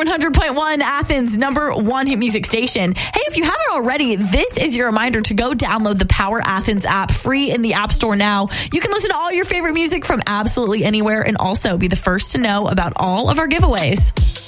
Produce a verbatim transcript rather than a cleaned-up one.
hundred point one, Athens' number one hit music station. Hey, if you haven't already, this is your reminder to go download the Power Athens app free in the App Store now. You can listen to all your favorite music from absolutely anywhere and also be the first to know about all of our giveaways.